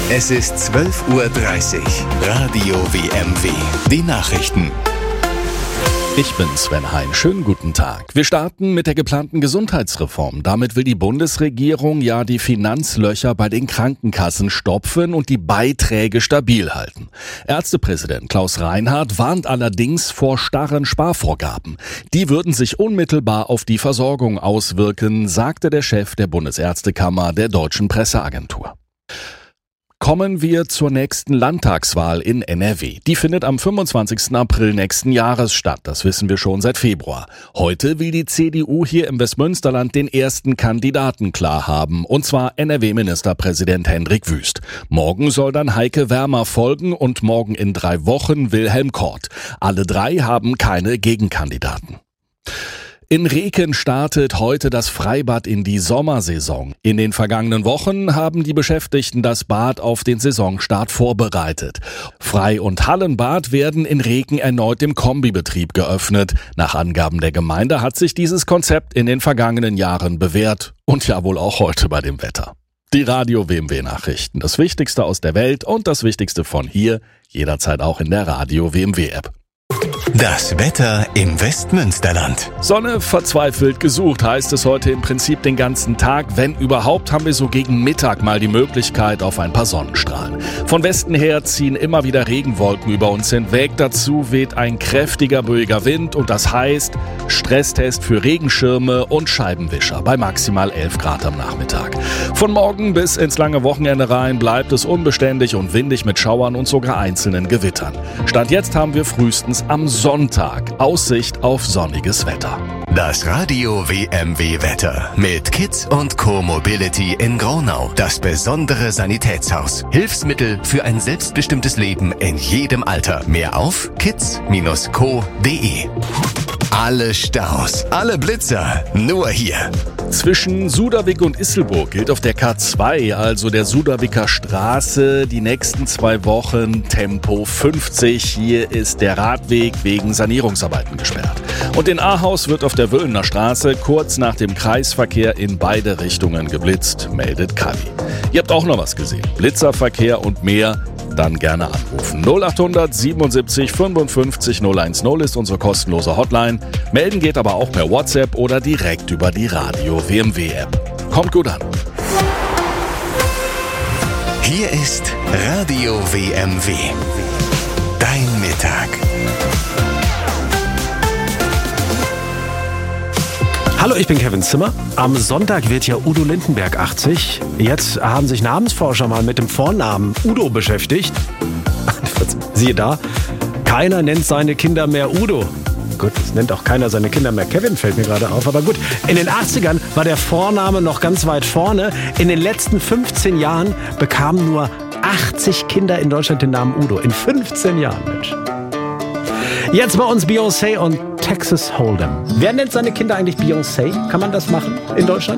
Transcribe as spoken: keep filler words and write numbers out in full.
Es ist zwölf Uhr dreißig. Radio W M W. Die Nachrichten. Ich bin Sven Hein. Schönen guten Tag. Wir starten mit der geplanten Gesundheitsreform. Damit will die Bundesregierung ja die Finanzlöcher bei den Krankenkassen stopfen und die Beiträge stabil halten. Ärztepräsident Klaus Reinhardt warnt allerdings vor starren Sparvorgaben. Die würden sich unmittelbar auf die Versorgung auswirken, sagte der Chef der Bundesärztekammer der Deutschen Presseagentur. Kommen wir zur nächsten Landtagswahl in N R W. Die findet am fünfundzwanzigsten April nächsten Jahres statt. Das wissen wir schon seit Februar. Heute will die C D U hier im Westmünsterland den ersten Kandidaten klar haben, und zwar N R W-Ministerpräsident Hendrik Wüst. Morgen soll dann Heike Wermer folgen und morgen in drei Wochen Wilhelm Kort. Alle drei haben keine Gegenkandidaten. In Reken startet heute das Freibad in die Sommersaison. In den vergangenen Wochen haben die Beschäftigten das Bad auf den Saisonstart vorbereitet. Frei- und Hallenbad werden in Reken erneut im Kombibetrieb geöffnet. Nach Angaben der Gemeinde hat sich dieses Konzept in den vergangenen Jahren bewährt und ja wohl auch heute bei dem Wetter. Die Radio W M W Nachrichten, das Wichtigste aus der Welt und das Wichtigste von hier, jederzeit auch in der Radio W M W App. Das Wetter im Westmünsterland. Sonne verzweifelt gesucht, heißt es heute im Prinzip den ganzen Tag. Wenn überhaupt, haben wir so gegen Mittag mal die Möglichkeit auf ein paar Sonnenstrahlen. Von Westen her ziehen immer wieder Regenwolken über uns hinweg. Dazu weht ein kräftiger, böiger Wind und das heißt Stresstest für Regenschirme und Scheibenwischer bei maximal elf Grad am Nachmittag. Von morgen bis ins lange Wochenende rein bleibt es unbeständig und windig mit Schauern und sogar einzelnen Gewittern. Stand jetzt haben wir frühestens am Sonntag Aussicht auf sonniges Wetter. Das Radio W M W Wetter mit Kids und Co Mobility in Gronau. Das besondere Sanitätshaus. Hilfsmittel für ein selbstbestimmtes Leben in jedem Alter. Mehr auf kids Bindestrich co Punkt de. Alle Staus, alle Blitzer, nur hier. Zwischen Suderwick und Isselburg gilt auf der K zwei, also der Suderwicker Straße, die nächsten zwei Wochen Tempo fünfzig. Hier ist der Radweg wegen Sanierungsarbeiten gesperrt. Und in Ahaus wird auf der Wöhlener Straße kurz nach dem Kreisverkehr in beide Richtungen geblitzt, meldet Kavi. Ihr habt auch noch was gesehen. Blitzerverkehr und mehr, dann gerne anrufen. null acht hundert siebenundsiebzig fünfundfünfzig null eins null ist unsere kostenlose Hotline. Melden geht aber auch per WhatsApp oder direkt über die Radio W M W App. Kommt gut an. Hier ist Radio W M W. Dein Mittag. Hallo, ich bin Kevin Zimmer. Am Sonntag wird ja Udo Lindenberg achtzig. Jetzt haben sich Namensforscher mal mit dem Vornamen Udo beschäftigt. Siehe da, keiner nennt seine Kinder mehr Udo. Gut, es nennt auch keiner seine Kinder mehr Kevin, fällt mir gerade auf. Aber gut, in den achtzigern war der Vorname noch ganz weit vorne. In den letzten fünfzehn Jahren bekamen nur achtzig Kinder in Deutschland den Namen Udo. In fünfzehn Jahren, Mensch. Jetzt bei uns Beyoncé und Texas Hold'em. Wer nennt seine Kinder eigentlich Beyoncé? Kann man das machen in Deutschland?